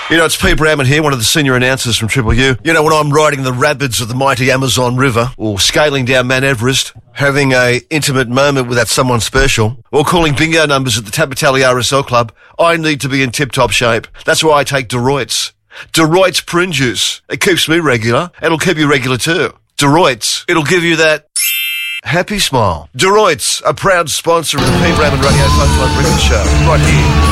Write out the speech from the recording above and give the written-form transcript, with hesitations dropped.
You know, it's Pete Bramman here, one of the senior announcers from Triple U. You know, when I'm riding the rapids of the mighty Amazon River, or scaling down Mount Everest, having a intimate moment with that someone special, or calling bingo numbers at the Tabatali RSL Club, I need to be in tip-top shape. That's why I take Deroit's. Deroit's prune juice. It keeps me regular. It'll keep you regular too. Deroit's. It'll give you that happy smile. Deroit's, a proud sponsor of the Pete Bramman Radio 5 Breakfast Show, right here.